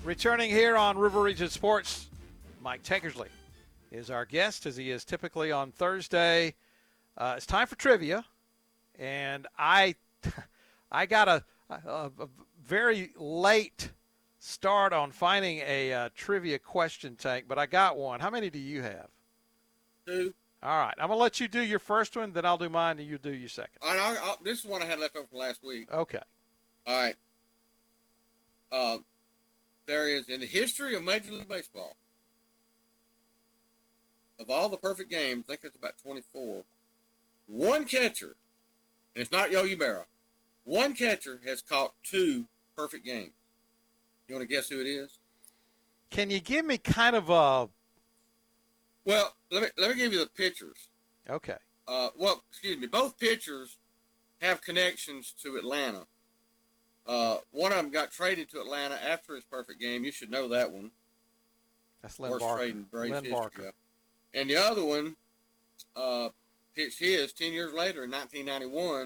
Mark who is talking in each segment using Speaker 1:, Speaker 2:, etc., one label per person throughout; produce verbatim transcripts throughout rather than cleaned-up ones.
Speaker 1: Returning here on River Region Sports, Mike Tankersley is our guest, as he is typically on Thursday. Uh, it's time for trivia, and I, I got a, a, a very late start on finding a uh, trivia question, Tank, but I got one. How many do you have?
Speaker 2: Two.
Speaker 1: All right, I'm gonna let you do your first one, then I'll do mine, and you do your second.
Speaker 2: All right, I'll, I'll, this is one I had left over from last week.
Speaker 1: Okay.
Speaker 2: All right. Uh, there is, in the history of Major League Baseball, of all the perfect games, I think it's about twenty-four, one catcher, and it's not Yogi Berra, one catcher has caught two perfect games. You want to guess who it is?
Speaker 1: Can you give me kind of a...
Speaker 2: Well, let me let me give you the pitchers.
Speaker 1: Okay.
Speaker 2: Uh, well, excuse me. Both pitchers have connections to Atlanta. Uh, one of them got traded to Atlanta after his perfect game. You should know that one.
Speaker 1: That's Lynn
Speaker 2: Worst
Speaker 1: Barker.
Speaker 2: trade in Braves
Speaker 1: Lynn
Speaker 2: history.
Speaker 1: Barker.
Speaker 2: And the other one uh, pitched his ten years later in nineteen ninety-one,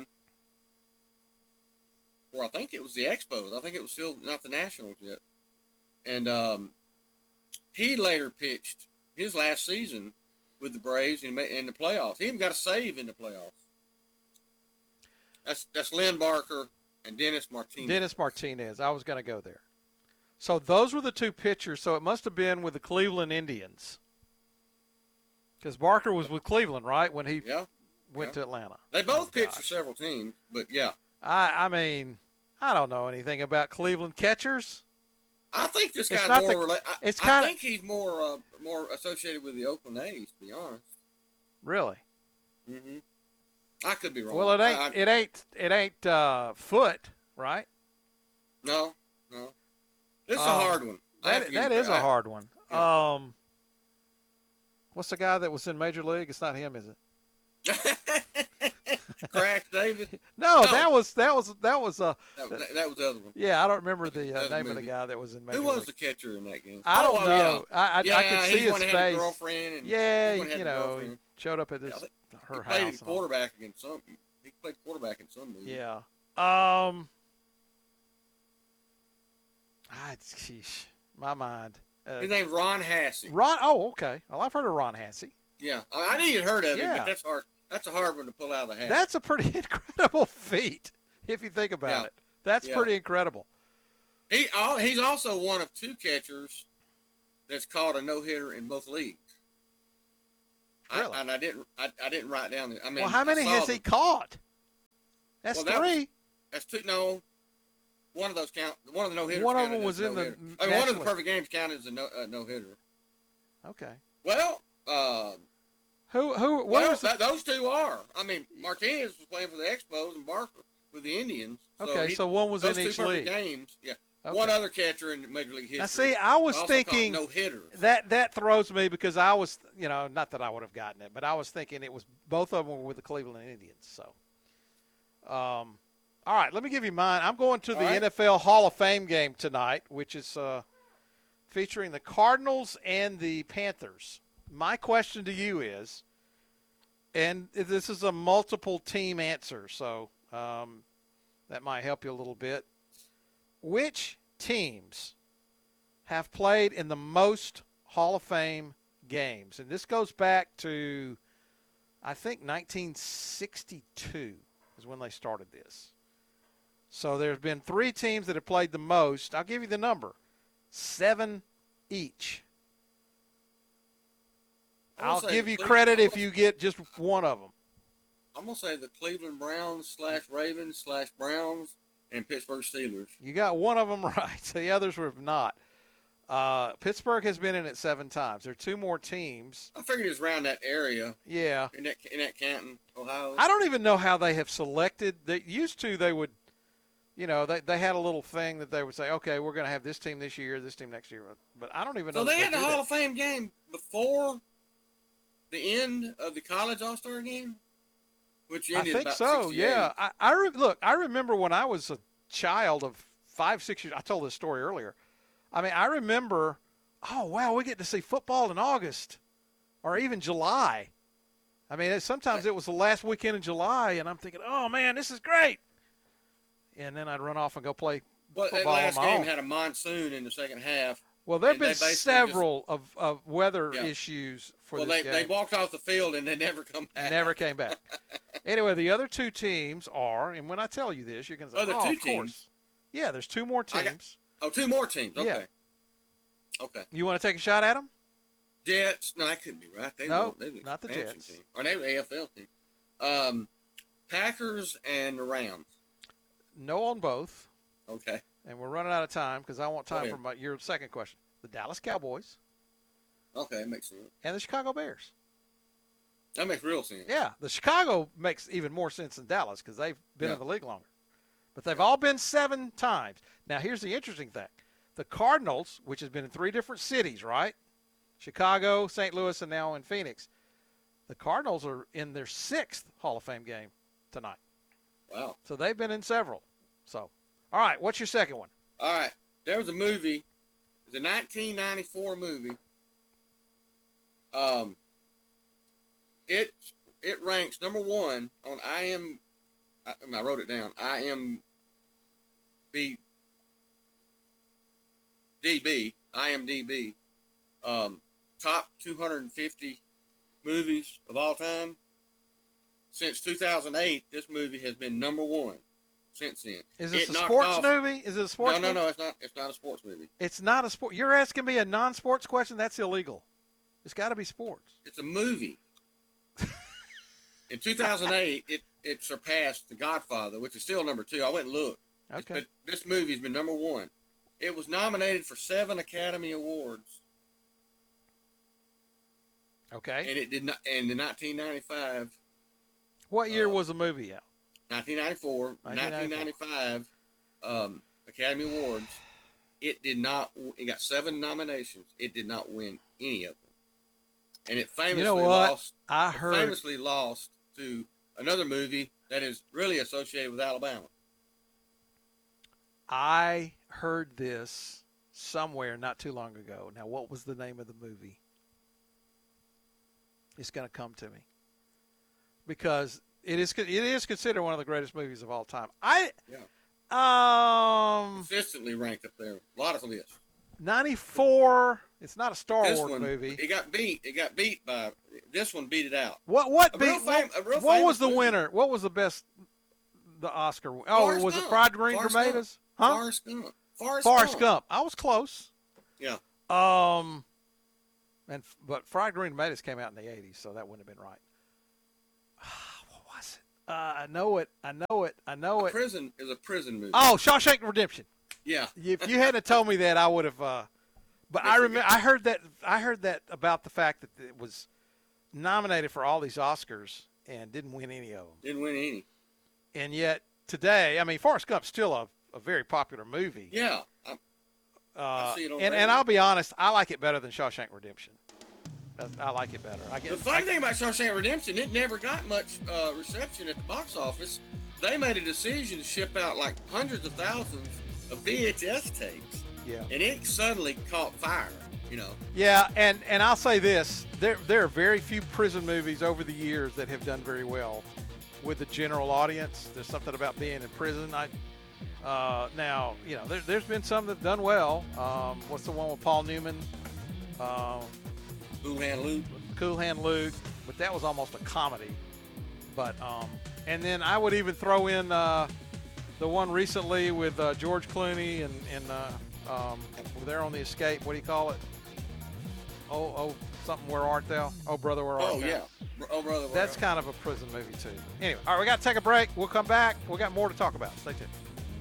Speaker 2: or I think it was the Expos. I think it was still not the Nationals yet. And um, he later pitched his last season with the Braves in, in the playoffs. He even got a save in the playoffs. That's that's Lynn Barker and Dennis Martinez.
Speaker 1: Dennis Martinez. I was going to go there. So those were the two pitchers. So it must have been with the Cleveland Indians. Because Barker was with Cleveland, right, when he
Speaker 2: yeah,
Speaker 1: went
Speaker 2: yeah.
Speaker 1: to Atlanta.
Speaker 2: They both
Speaker 1: oh,
Speaker 2: pitched
Speaker 1: gosh.
Speaker 2: for several teams, but yeah.
Speaker 1: I, I mean, I don't know anything about Cleveland catchers.
Speaker 2: I think this
Speaker 1: It's
Speaker 2: guy's
Speaker 1: not
Speaker 2: more.
Speaker 1: the-
Speaker 2: rela- I,
Speaker 1: it's
Speaker 2: I
Speaker 1: kinda-
Speaker 2: think he's more uh, more associated with the Oakland A's, to be honest.
Speaker 1: Really?
Speaker 2: Mm-hmm. I could be wrong.
Speaker 1: Well, it ain't.
Speaker 2: I, I,
Speaker 1: it ain't. It ain't uh, Foot, right?
Speaker 2: no, no. This is
Speaker 1: Um,
Speaker 2: a hard one. I have
Speaker 1: That
Speaker 2: to give
Speaker 1: that
Speaker 2: you
Speaker 1: is a
Speaker 2: credit.
Speaker 1: hard one.
Speaker 2: Yeah.
Speaker 1: Um, what's the guy that was in Major League? It's not him, is it?
Speaker 2: Crash David.
Speaker 1: No,
Speaker 2: No.
Speaker 1: that was that was that was uh
Speaker 2: That, that, that was the other one.
Speaker 1: yeah. I don't remember the uh,
Speaker 2: That
Speaker 1: name of the
Speaker 2: movie.
Speaker 1: guy that was in Major
Speaker 2: Who was
Speaker 1: League.
Speaker 2: the catcher in that game?
Speaker 1: I don't
Speaker 2: oh,
Speaker 1: know.
Speaker 2: Yeah,
Speaker 1: I I,
Speaker 2: yeah
Speaker 1: I could see
Speaker 2: he's
Speaker 1: his
Speaker 2: one that had a
Speaker 1: face.
Speaker 2: girlfriend. And
Speaker 1: Yeah,
Speaker 2: he's one that
Speaker 1: you
Speaker 2: had a
Speaker 1: know, he
Speaker 2: girlfriend.
Speaker 1: showed up at this
Speaker 2: Yeah, I think
Speaker 1: her
Speaker 2: he
Speaker 1: house.
Speaker 2: played
Speaker 1: and all.
Speaker 2: quarterback against some. He played quarterback in some movie.
Speaker 1: Yeah. Um. Ah, sheesh, my mind. Uh,
Speaker 2: His name's Ron Hassey.
Speaker 1: Ron. Oh, okay. Well, I've heard of Ron Hassey.
Speaker 2: Yeah, I, I knew you'd heard of him,
Speaker 1: Yeah.
Speaker 2: but that's hard. That's a hard one to pull out of the hat.
Speaker 1: That's a pretty incredible feat, if you think about
Speaker 2: Yeah.
Speaker 1: it. That's
Speaker 2: Yeah.
Speaker 1: pretty incredible.
Speaker 2: He al- he's also one of two catchers that's caught a no hitter in both leagues.
Speaker 1: Really?
Speaker 2: I, and I didn't I, I didn't write down. The, I mean,
Speaker 1: Well, how many
Speaker 2: I saw
Speaker 1: has
Speaker 2: them.
Speaker 1: he caught? That's
Speaker 2: Well, that was-
Speaker 1: three.
Speaker 2: That's two. No, one of those count. One of the no hitters.
Speaker 1: One of them was in the
Speaker 2: I mean, one of
Speaker 1: National
Speaker 2: the
Speaker 1: League.
Speaker 2: perfect games counted as a no uh, no hitter.
Speaker 1: Okay.
Speaker 2: Well, uh,
Speaker 1: Who? Who? What
Speaker 2: well,
Speaker 1: was the,
Speaker 2: that, those two are. I mean, Martinez was playing for the Expos and Barker with the Indians. So
Speaker 1: okay,
Speaker 2: he-
Speaker 1: so one was
Speaker 2: those
Speaker 1: in
Speaker 2: two
Speaker 1: each
Speaker 2: perfect
Speaker 1: league.
Speaker 2: games. Yeah.
Speaker 1: Okay.
Speaker 2: One other catcher in Major League history.
Speaker 1: Now, see, I was thinking
Speaker 2: no hitter.
Speaker 1: that that throws me because I was, you know, not that I would have gotten it, but I was thinking it was both of them were with the Cleveland Indians. So, um, all right, let me give you mine. I'm going to
Speaker 2: All
Speaker 1: the
Speaker 2: right.
Speaker 1: N F L Hall of Fame game tonight, which is uh, featuring the Cardinals and the Panthers. My question to you is, and this is a multiple team answer, so um, that might help you a little bit. Which teams have played in the most Hall of Fame games? And this goes back to, I think, nineteen sixty-two is when they started this. So there's been three teams that have played the most. I'll give you the number. Seven each.
Speaker 2: I'm gonna
Speaker 1: I'll
Speaker 2: say
Speaker 1: give you
Speaker 2: Cle-
Speaker 1: credit
Speaker 2: I'm
Speaker 1: if
Speaker 2: gonna-
Speaker 1: you get just one of them.
Speaker 2: I'm gonna say the Cleveland Browns slash Ravens slash Browns and Pittsburgh Steelers.
Speaker 1: You got one of them right. The others were not. Uh, Pittsburgh has been in it seven times. There are two more teams.
Speaker 2: I figured it's around that area
Speaker 1: Yeah.
Speaker 2: in that in that Canton, Ohio.
Speaker 1: I don't even know how they have selected. They used to, they would, you know, they, they had a little thing that they would say, okay, we're going to have this team this year, this team next year. But I don't even know.
Speaker 2: so
Speaker 1: that
Speaker 2: they had the
Speaker 1: do
Speaker 2: Hall
Speaker 1: that.
Speaker 2: of Fame game before the end of the college All Star game, which
Speaker 1: I
Speaker 2: ended
Speaker 1: think
Speaker 2: about
Speaker 1: so,
Speaker 2: sixty-eight.
Speaker 1: yeah. I, I re- Look, I remember when I was a child of five, six years. I told this story earlier. I mean, I remember, oh, wow, we get to see football in August or even July. I mean, it, sometimes it was the last weekend in July, and I'm thinking, oh, man, this is great. And then I'd run off and go play
Speaker 2: Well, that
Speaker 1: football on
Speaker 2: last
Speaker 1: my
Speaker 2: game
Speaker 1: own.
Speaker 2: had a monsoon in the second half.
Speaker 1: Well, there have
Speaker 2: and they
Speaker 1: been
Speaker 2: basically
Speaker 1: several of, of weather
Speaker 2: Yeah.
Speaker 1: issues for
Speaker 2: Well,
Speaker 1: this
Speaker 2: they,
Speaker 1: game.
Speaker 2: they walked off the field and they never come back.
Speaker 1: Never came back. Anyway, the other two teams are, and when I tell you this, you're going to say,
Speaker 2: Other
Speaker 1: oh,
Speaker 2: two
Speaker 1: of course.
Speaker 2: teams?
Speaker 1: Yeah, there's two more
Speaker 2: I got-
Speaker 1: teams.
Speaker 2: Oh, two more teams. Okay.
Speaker 1: Yeah.
Speaker 2: Okay.
Speaker 1: You want to take a shot at them?
Speaker 2: Jets. No, that couldn't be right. They
Speaker 1: No,
Speaker 2: were, they were
Speaker 1: not the
Speaker 2: expansion
Speaker 1: Jets.
Speaker 2: Team. Or they were A F L team. Um, Packers and the Rams.
Speaker 1: No on both.
Speaker 2: Okay.
Speaker 1: And we're running out of time because I want
Speaker 2: Go
Speaker 1: time
Speaker 2: ahead.
Speaker 1: for my, your second question. The Dallas Cowboys
Speaker 2: Okay, that makes sense.
Speaker 1: and the Chicago Bears.
Speaker 2: That makes real sense.
Speaker 1: Yeah, the Chicago makes even more sense than Dallas because they've been
Speaker 2: Yeah.
Speaker 1: in the league longer. But they've all been seven times. Now, here's the interesting thing. The Cardinals, which has been in three different cities, right? Chicago, Saint Louis, and now in Phoenix. The Cardinals are in their sixth Hall of Fame game tonight.
Speaker 2: Wow.
Speaker 1: So they've been in several. So, all right, what's your second one?
Speaker 2: All right. There was a movie. It was a nineteen ninety-four movie. Um, it it ranks number one on I M. I, I wrote it down. I M B D B. I M D B. Um, top two hundred fifty movies of all time. Since two thousand eight, this movie has been number one. Since then,
Speaker 1: Is this
Speaker 2: It
Speaker 1: a
Speaker 2: knocked
Speaker 1: sports
Speaker 2: off-
Speaker 1: movie? Is it a sports
Speaker 2: No, no,
Speaker 1: movie?
Speaker 2: no. It's not. It's not a sports movie.
Speaker 1: It's not a sport. You're asking me a non-sports question? That's illegal. It's got to be sports.
Speaker 2: It's a movie. In two thousand eight, it, it surpassed The Godfather, which is still number two. I went and looked.
Speaker 1: Okay.
Speaker 2: But this movie's been number one. It was nominated for seven Academy Awards,
Speaker 1: Okay.
Speaker 2: and it did not. And in nineteen ninety-five,
Speaker 1: What year
Speaker 2: uh,
Speaker 1: was the movie out?
Speaker 2: nineteen ninety-four, nineteen ninety-five, um, Academy Awards, it did not. It got seven nominations. It did not win any of them, and it famously
Speaker 1: You know what?
Speaker 2: lost.
Speaker 1: I
Speaker 2: it
Speaker 1: heard.
Speaker 2: famously lost to another movie that is really associated with Alabama.
Speaker 1: I heard this somewhere not too long ago. Now, what was the name of the movie? It's going to come to me because it is it is considered one of the greatest movies of all time. I
Speaker 2: Yeah.
Speaker 1: um
Speaker 2: Consistently ranked up there. A lot of lists.
Speaker 1: ninety-four. It's not a Star
Speaker 2: This
Speaker 1: Wars
Speaker 2: one,
Speaker 1: movie.
Speaker 2: it got beat. It got beat by. This one beat it out.
Speaker 1: What what
Speaker 2: A
Speaker 1: beat,
Speaker 2: real fam- a real
Speaker 1: what, what was
Speaker 2: famous
Speaker 1: the
Speaker 2: movie.
Speaker 1: winner? What was the best the Oscar? Oh,
Speaker 2: Forrest
Speaker 1: was it
Speaker 2: Gump.
Speaker 1: Fried Green
Speaker 2: Forrest
Speaker 1: Tomatoes? Huh?
Speaker 2: Forrest Gump. Forrest,
Speaker 1: Forrest
Speaker 2: Gump.
Speaker 1: Gump. I was close.
Speaker 2: Yeah.
Speaker 1: Um, and but Fried Green Tomatoes came out in the eighties, so that wouldn't have been right. What was it? Uh, I know it. I know it. I know it.
Speaker 2: Prison is a prison movie.
Speaker 1: Oh, Shawshank Redemption.
Speaker 2: Yeah.
Speaker 1: If you hadn't told me that, I would have. Uh, but I
Speaker 2: Yes, you
Speaker 1: remember. I heard that. I heard that about the fact that it was nominated for all these Oscars and didn't win any of them.
Speaker 2: Didn't win any.
Speaker 1: And yet today, I mean, Forrest Gump's still a, a very popular movie.
Speaker 2: Yeah. I,
Speaker 1: Uh,
Speaker 2: see it on
Speaker 1: and,
Speaker 2: radio.
Speaker 1: and I'll be honest, I like it better than Shawshank Redemption. I, I like it better. I get,
Speaker 2: the funny thing about Shawshank Redemption, it never got much uh, reception at the box office. They made a decision to ship out like hundreds of thousands of V H S tapes,
Speaker 1: yeah,
Speaker 2: and it suddenly caught fire. You know.
Speaker 1: yeah, and, and I'll say this: there there are very few prison movies over the years that have done very well with the general audience. There's something about being in prison. I uh, now you know there, there's been some that've done well. Um, what's the one with Paul Newman? Um,
Speaker 2: Cool Hand Luke.
Speaker 1: Cool Hand Luke, but that was almost a comedy. But um, and then I would even throw in uh, the one recently with uh, George Clooney and and uh, um, they're on the escape. What do you call it? Oh oh something. Where art thou? Oh brother, where art
Speaker 2: Oh
Speaker 1: thou?
Speaker 2: yeah. Oh brother.
Speaker 1: That's kind of a prison movie too. Anyway, all right, we got to take a break. We'll come back. We got more to talk about. Stay tuned.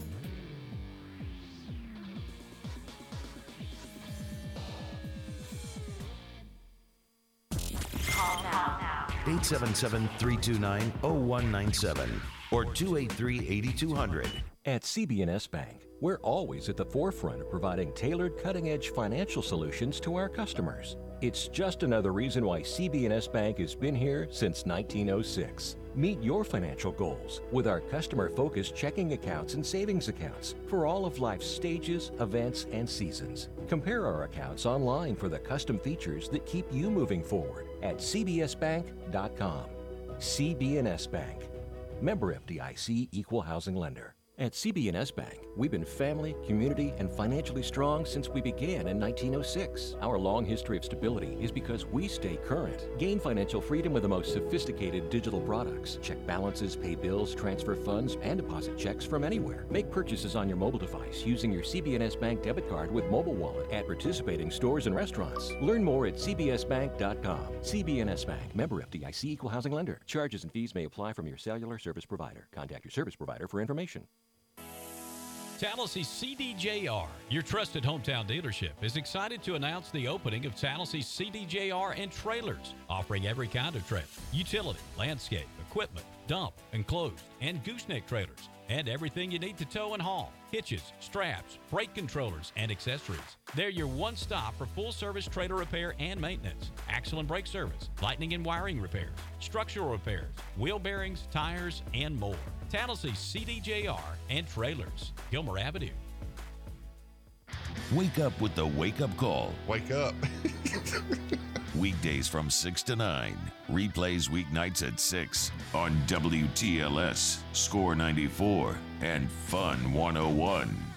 Speaker 3: eight seven seven, three two nine, zero one nine seven or two eight three, eight two zero zero.
Speaker 4: At C B N S Bank, we're always at the forefront of providing tailored cutting-edge financial solutions to our customers. It's just another reason why C B N S Bank has been here since nineteen oh six. Meet your financial goals with our customer-focused checking accounts and savings accounts for all of life's stages, events, and seasons. Compare our accounts online for the custom features that keep you moving forward at c b s bank dot com. C B N S Bank. Member F D I C Equal Housing Lender. At C B N S Bank, We've been family, community, and financially strong since we began in nineteen oh six. Our long history of stability is because we stay current. Gain financial freedom with the most sophisticated digital products. Check balances, pay bills, transfer funds, and deposit checks from anywhere. Make purchases on your mobile device using your C B N S Bank debit card with mobile wallet at participating stores and restaurants. Learn more at c b s bank dot com. C B N S Bank, member F D I C, equal housing lender. Charges and fees may apply from your cellular service provider. Contact your service provider for information.
Speaker 5: Tallahassee C D J R, your trusted hometown dealership, is excited to announce the opening of Tallahassee C D J R and Trailers, offering every kind of trailer, utility, landscape, equipment, dump, enclosed, and gooseneck trailers, and everything you need to tow and haul, hitches, straps, brake controllers, and accessories. They're your one-stop for full-service trailer repair and maintenance, axle and brake service, lightning and wiring repairs, structural repairs, wheel bearings, tires, and more. Tallahassee C D J R and Trailers, Gilmer Avenue.
Speaker 3: Wake up with the Wake Up Call.
Speaker 6: Wake up.
Speaker 3: Weekdays from six to nine. Replays weeknights at six on W T L S, Score ninety-four, and Fun one oh one.